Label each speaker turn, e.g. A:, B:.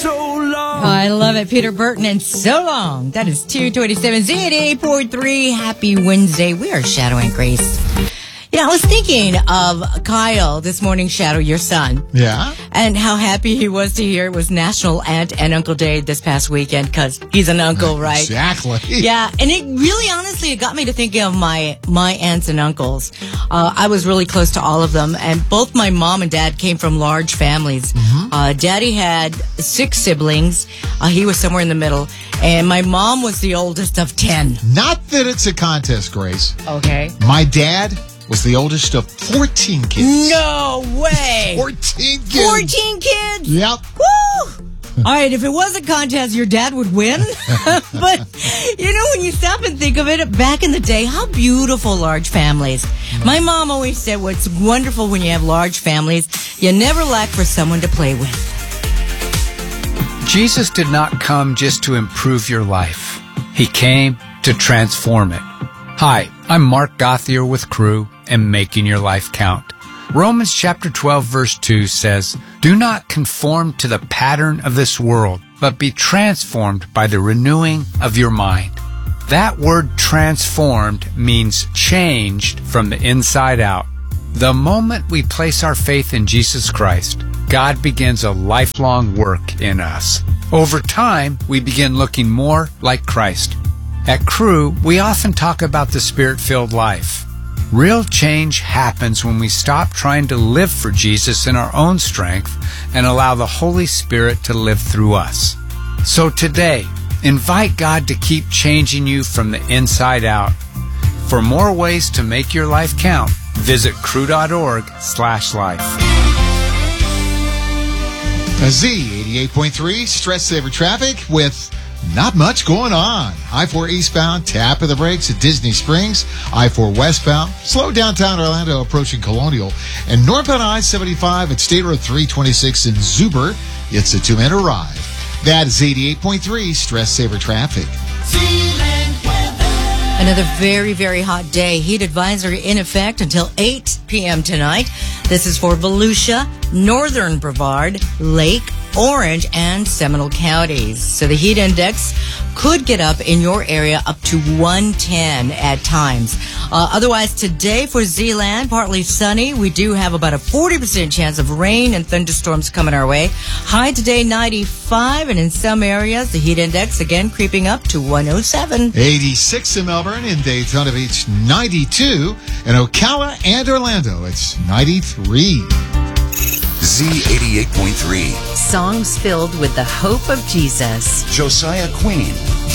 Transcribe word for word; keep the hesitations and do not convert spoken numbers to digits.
A: Oh, I love it. Peter Burton and So Long. That is two twenty-seven Z eighty-eight point three. Happy Wednesday. We are Shadow and Grace. You know, I was thinking of Kyle this morning, Shadow, your son.
B: Yeah.
A: And how happy he was to hear it was National Aunt and Uncle Day this past weekend because he's an uncle, right?
B: Exactly.
A: Yeah. And it really, honestly, it got me to thinking of my, my aunts and uncles. Uh, I was really close to all of them. And both my mom and dad came from large families. Mm-hmm. Uh, Daddy had six siblings. Uh, he was somewhere in the middle. And my mom was the oldest of ten.
B: Not that it's a contest, Grace.
A: Okay.
B: My dad was the oldest of fourteen kids.
A: No way.
B: fourteen kids.
A: fourteen kids?
B: Yep.
A: Woo! All right, if it was a contest, your dad would win. But, you know, when you stop and think of it, back in the day, how beautiful large families. My mom always said what's wonderful when you have large families, you never lack for someone to play with.
C: Jesus did not come just to improve your life. He came to transform it. Hi, I'm Mark Gothier with Crew and Making Your Life Count. Romans chapter twelve verse two says, "Do not conform to the pattern of this world, but be transformed by the renewing of your mind." That word transformed means changed from the inside out. The moment we place our faith in Jesus Christ, God begins a lifelong work in us. Over time, we begin looking more like Christ. At Crew, we often talk about the Spirit-filled life. Real change happens when we stop trying to live for Jesus in our own strength and allow the Holy Spirit to live through us. So today, invite God to keep changing you from the inside out. For more ways to make your life count, visit crew.org slash life.
B: Z eighty-eight point three, Stress Saver Traffic with not much going on. I four eastbound, tap of the brakes at Disney Springs. I four westbound, slow downtown Orlando approaching Colonial. And northbound I seventy-five at State Road three twenty-six in Zuber. It's a two-minute ride. That is eighty-eight point three Stress Saver Traffic.
A: Another very, very hot day. Heat advisory in effect until eight p.m. tonight. This is for Volusia, Northern Brevard, Lake, Orange, and Seminole counties. So the heat index could get up in your area up to one ten at times. Uh, otherwise, today for Z-Land, partly sunny. We do have about a forty percent chance of rain and thunderstorms coming our way. High today, ninety-five, and in some areas, the heat index again creeping up to one oh seven.
B: eighty-six in Melbourne, in Daytona Beach, ninety-two. In Ocala and Orlando, it's ninety-three.
D: Z eighty-eight point three.
E: Songs filled with the hope of Jesus.
D: Josiah Queen.